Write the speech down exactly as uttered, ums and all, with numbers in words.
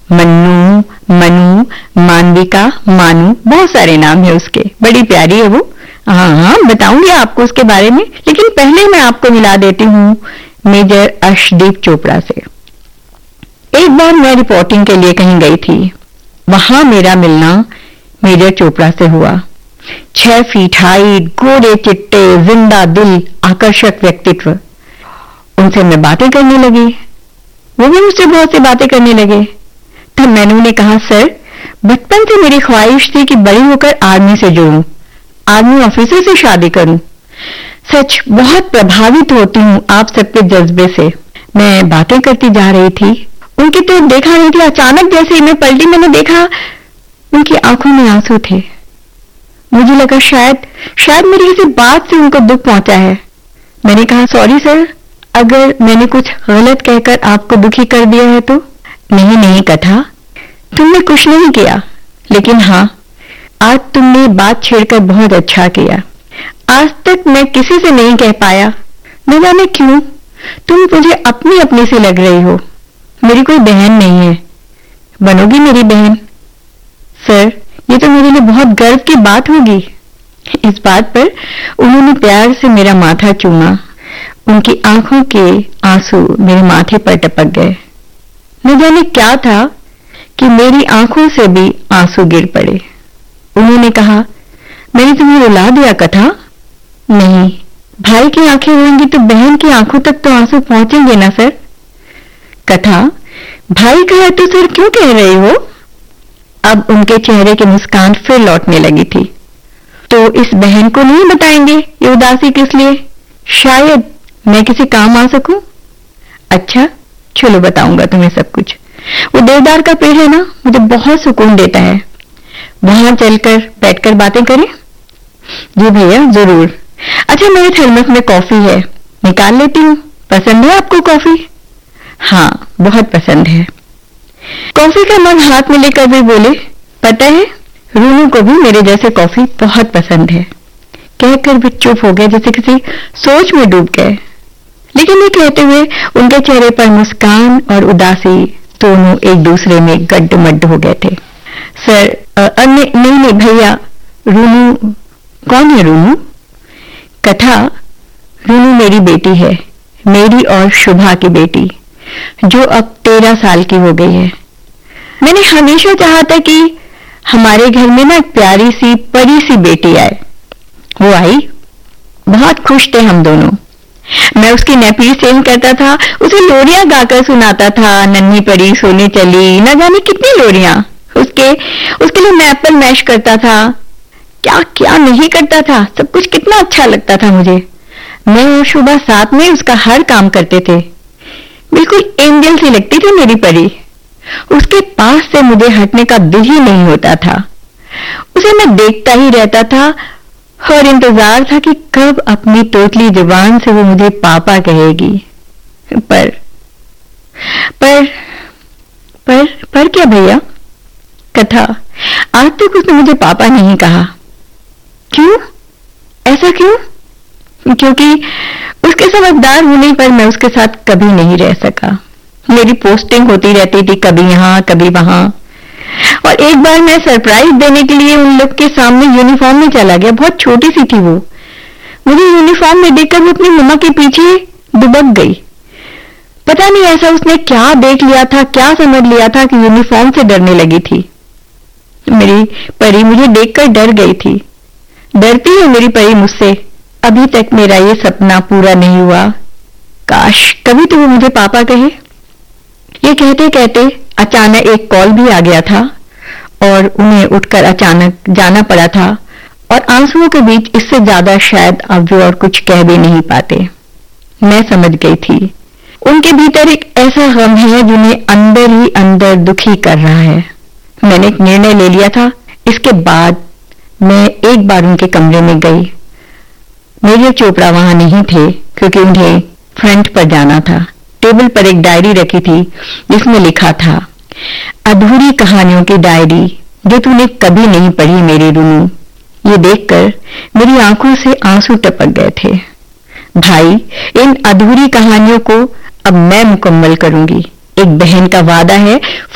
मन्नू, मनु, मानविका, मानू, बहुत सारे नाम है उसके। बड़ी प्यारी है वो। हाँ हाँ बताऊंगी आपको उसके बारे में, लेकिन पहले मैं आपको मिला देती हूँ मेजर अर्शदीप चोपड़ा से। एक बार मैं रिपोर्टिंग के लिए कहीं गई थी। वहां मेरा मिलना मेजर चोपड़ा से हुआ। छह फीट हाइट, गोरे चिट्टे, जिंदा दिल, आकर्षक व्यक्तित्व। उनसे मैं बातें करने लगी, वो भी मुझसे बहुत सी बातें करने लगे। तब मैंने उन्हें कहा, सर बचपन से मेरी ख्वाहिश थी कि बड़ी होकर आर्मी से जुड़ूं, आर्मी ऑफिसर से शादी करूं। सच बहुत प्रभावित होती हूं आप सबके जज्बे से। मैं बातें करती जा रही थी, उनकी तो देखा नहीं थी। अचानक जैसे ही मैं पलटी, मैंने देखा उनकी आंखों में आंसू थे। मुझे लगा शायद शायद मेरी किसी बात से उनको दुख पहुंचा है। मैंने कहा, सॉरी सर, अगर मैंने कुछ गलत कहकर आपको दुखी कर दिया है तो। नहीं नहीं कथा, तुमने कुछ नहीं किया, लेकिन हाँ आज तुमने बात छेड़कर बहुत अच्छा किया। आज तक मैं किसी से नहीं कह पाया, न जाने क्यों। तुम मुझे अपनी अपनी सी लग रही हो। मेरी कोई बहन नहीं है, बनोगी मेरी बहन। सर ये तो मेरे लिए बहुत गर्व की बात होगी। इस बात पर उन्होंने प्यार से मेरा माथा चूमा। उनकी आंखों के आंसू मेरे माथे पर टपक गए। न जाने क्या था कि मेरी आंखों से भी आंसू गिर पड़े। उन्होंने कहा, मैंने तुम्हें रुला दिया कथा? नहीं, भाई की आंखें रोएंगी तो बहन की आंखों तक तो आंसू पहुंचेंगे ना सर। कथा, भाई का है तो सर क्यों कह रही हो? अब उनके चेहरे की मुस्कान फिर लौटने लगी थी। तो इस बहन को नहीं बताएंगे ये उदासी किस लिए? शायद मैं किसी काम आ सकूं। अच्छा चलो बताऊंगा तुम्हें सब कुछ। वो देवदार का पेड़ है ना, मुझे बहुत सुकून देता है। वहां चलकर बैठकर बातें करें? जी भैया जरूर। अच्छा मेरे थर्मस में कॉफी है, निकाल लेती हूँ। पसंद है आपको कॉफी? हाँ बहुत पसंद है। कॉफी का मग हाथ में लेकर वे बोले, पता है रूनू को भी मेरे जैसे कॉफी बहुत पसंद है। कहकर वे चुप हो गए, जैसे किसी सोच में डूब गए। लेकिन ये कहते हुए उनके चेहरे पर मुस्कान और उदासी दोनों एक दूसरे में गड्ढ-मड्ढ हो गए थे। सर अ, नहीं नहीं भैया, रूनू कौन है? रूनू? कथा, रूनू मेरी बेटी है, मेरी और शुभा की बेटी, जो अब तेरह साल की हो गई है। मैंने हमेशा चाहा था कि हमारे घर में ना एक प्यारी सी परी सी बेटी आए। वो आई, बहुत खुश थे हम दोनों। मैं उसकी नैपी चेंज करता था, उसे लोरियां गाकर सुनाता था। नन्ही परी सोने चली, न जाने कितनी लोरियां। उसके उसके लिए मैं एप्पल मैश करता था, क्या क्या नहीं करता था। सब कुछ कितना अच्छा लगता था मुझे। मैं और शुभा साथ में उसका हर काम करते थे। बिल्कुल एंजल सी लगती थी मेरी परी। उसके पास से मुझे हटने का दिल ही नहीं होता था। उसे मैं देखता ही रहता था और इंतजार था कि कब अपनी तोतली जुबान से वो मुझे पापा कहेगी। पर पर पर पर क्या भैया? कथा, आज तक उसने मुझे पापा नहीं कहा। क्यों? ऐसा क्यों? क्योंकि उसके समझदार होने पर मैं उसके साथ कभी नहीं रह सका। मेरी पोस्टिंग होती रहती थी, कभी यहां कभी वहां। और एक बार मैं सरप्राइज देने के लिए उन लोग के सामने यूनिफॉर्म में चला गया। बहुत छोटी सी थी वो। मुझे यूनिफॉर्म में देखकर वो अपनी मम्मा के पीछे दुबक गई। पता नहीं ऐसा उसने क्या देख लिया था, क्या समझ लिया था कि यूनिफॉर्म से डरने लगी थी। मेरी परी मुझे देखकर डर गई थी। डरती है मेरी परी मुझसे। अभी तक मेरा ये सपना पूरा नहीं हुआ। काश कभी तो वो मुझे पापा कहे। ये कहते कहते अचानक एक कॉल भी आ गया था और उन्हें उठकर अचानक जाना पड़ा था। और आंसुओं के बीच इससे ज्यादा शायद अब वो और कुछ कह भी नहीं पाते। मैं समझ गई थी उनके भीतर एक ऐसा गम है जिन्हें अंदर ही अंदर दुखी कर रहा है। मैंने एक निर्णय ले लिया था। इसके बाद मैं एक बार उनके कमरे में गई। मेजर चोपड़ा वहां नहीं थे क्योंकि उन्हें फ्रंट पर जाना था। टेबल पर एक डायरी रखी थी जिसमें लिखा था, अधूरी कहानियों की डायरी जो तूने कभी नहीं पढ़ी मेरी रूनू। ये देखकर मेरी आंखों से आंसू टपक गए थे। भाई, इन अधूरी कहानियों को अब मैं मुकम्मल करूंगी। एक बहन का वादा है,